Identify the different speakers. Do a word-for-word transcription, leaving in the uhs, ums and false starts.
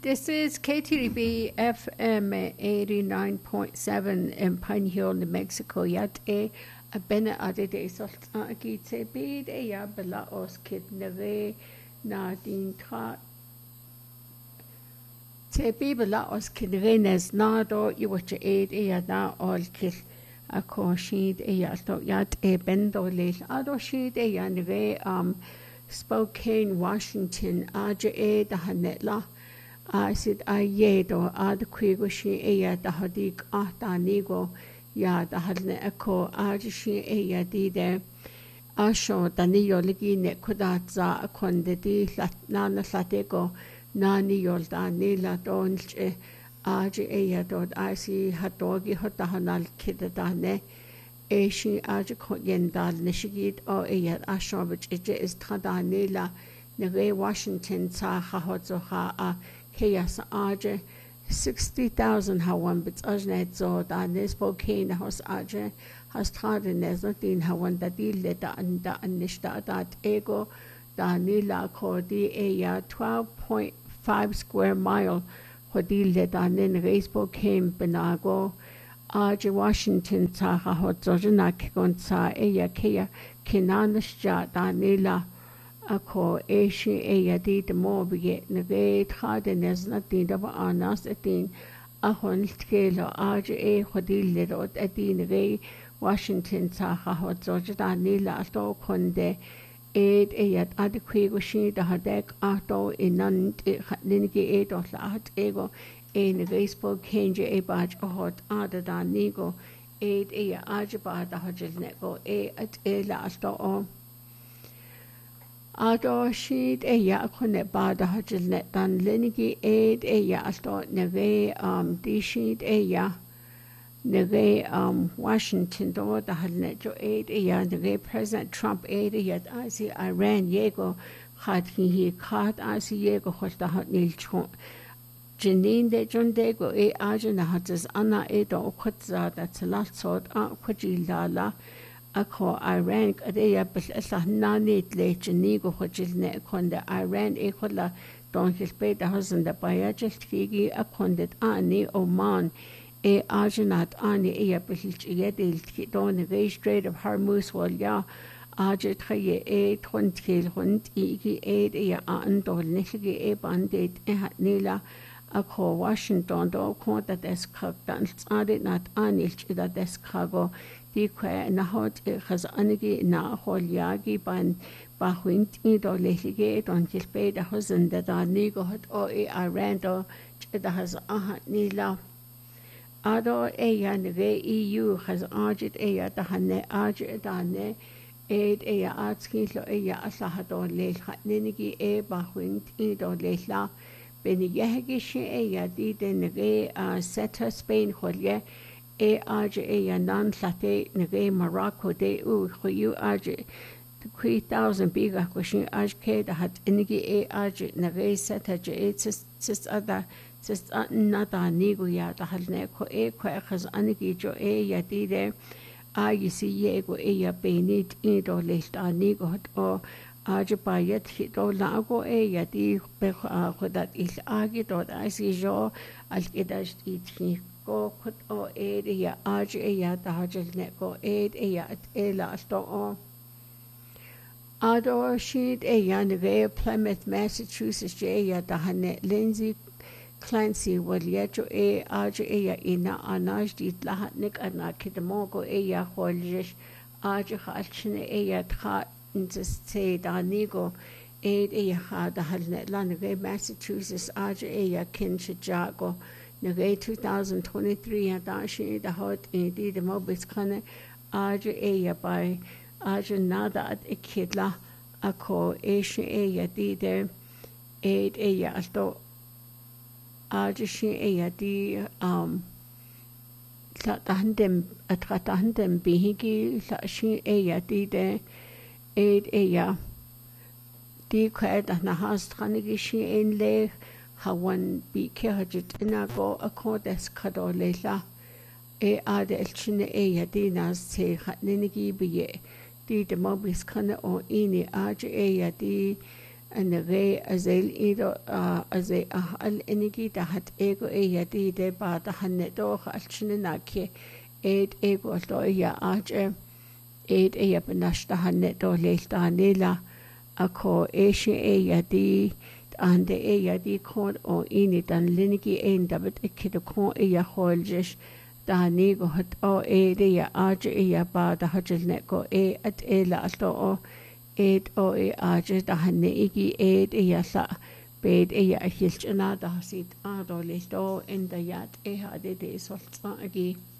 Speaker 1: This is K T V B F M eighty-nine point seven in Pine Hill, New Mexico. Yat e a bene ade de salt a gi te bid e ya bela os kid neve na din tra te bi bela os kid neve nes na do you watch aid e ya na all kid a ko sheed e ya to yat e bendo le ado sheed e ya neve um Spokane, Washington aja e da hanetla I said I yedo ad quigoshi eya da hadik ahta nigo ya da hadne eko ajishi eya dide asho dani yoligi ne kudatza akonde di nana latego nani yolda nila donche aji eya dod I see hatogi hotahanal kidadane eshi aji yendal nishigit o eya asho which is tadanila neve Washington ta hahozoha a Keyas Aje sixty thousand hawan bits ajnet zo da nes Spokane house Aje has trade nes din hawan da dille da anda anishta da ego da nila ko di eya twelve point five square mile ko dille da nen Spokane benago Aje Washington ta ha hozo na kon sa eya keya kinanishja da nila ako eshi eya di de mo bige neve trade nes na din da anas etin ahon tkelo aje e khodille rot etin neve Washington ta ha hozo da nila to konde ed eya adekwe go shi da hadek ato inan linige e do lat ego e neve Spokane je e baj hot ada da nigo ed eya aje ba da hajel nego e at e la to o Ado sheet e ya kone bada hajil net dan linigi aid e ya asto neve um di sheet e ya neve um Washington do da hadnet jo aid e ya neve President Trump aid e ya asi Iran yego khat hi hi khat asi yego khosta hat nil chon Janine de John dego e ajana hatas ana e do khotza da tsalat sot a khoji lala ako Iran adeya bel nani tlechni go khojilne konde Iran e khola don hilpe da hasan da bayajil tigi akonde ani Oman e ajanat ani e bel yedil don the Strait of Hormuz wal ya aje thaye e tontil hund igi e e an dol nige e bandit e hatnila ako Washington do konta des khagdan tsade nat ani chida des khago di kwa na hot khaz anigi na holyagi ban bahwint i do lehige don tilpe da hosen da da nigo hot o e Iran do chida has aha nila ado e ya neve E U khaz ajit e ya da hanne ajit da ne ed e ya atski lo e ya asaha do le khatnigi e bahwint i do lehla beni yehgi she e ya di de neve seta Spain holye e aje e ya nan late neve Morocco de u khoyu aje three thousand biga kwashin ajke da hat inigi e aje neve seta je e tis tis ada tis nada nigu ya da halne ko e ko khaz anigi jo e ya di de a yisi ye go e ya benit e do lesta nigu hot o aje bayet do lago e ya di be khodat il agi do asi jo al kedash itni go kut o ed ya aj e ya tahajil ne go ed e ya e la sto o ado sheet e ya neve Plymouth, Massachusetts je ya tahane Lindsay Clancy wal ya jo e aj e ya ina anaj dit lahat nik ana kidmo go e ya kholish aj khalchne e ya tha inteste da nigo ed e ya da halne la neve Massachusetts aj e ya kincha jago neve two thousand twenty-three ya da shi da hot e di de mobis khane aj e ya by aj nada at ikidla ako e shi e ya di de ed e ya sto aj shi e ya di um la tahandem atratahandem bihigi la shi e ya di de ed e ya di kwa da na has tranigi shi en le hawan bi kehajit inago akodes kadolela e ade elchine e ya di nas se khatnigi biye di de mobis kana o ini aj e ya di anere azal ido azay al enigi tahat ego e yadi de ba tahanne do alchinaki ed ego do ya aje ed e yapnash tahanne do leiltanila ako eshe e yadi ande e yadi kon o ini dan linigi ein david ikkido kon e ya holjish dani go hat o e de ya aje e ya ba da hajilne go e at e la to o ed o e aje da hanne igi ed e ya sa bed e ya hilchna da sit a do le do in da yat e hade de soltsa agi